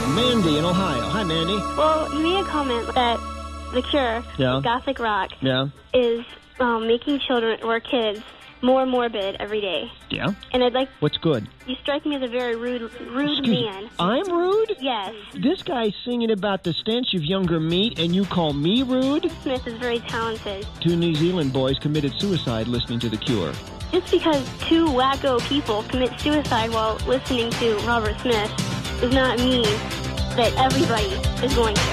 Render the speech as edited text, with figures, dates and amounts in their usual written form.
Mandy in Ohio. Hi, Mandy. Well, you made a comment that The Cure, gothic rock, is making children or kids more morbid every day. Yeah? And I'd like... What's good? You strike me as a very rude man. I'm rude? Yes. This guy's singing about the stench of younger meat, and you call me rude? Smith is very talented. 2 New Zealand boys committed suicide listening to The Cure. Just because 2 wacko people commit suicide while listening to Robert Smith does not mean that everybody is going to.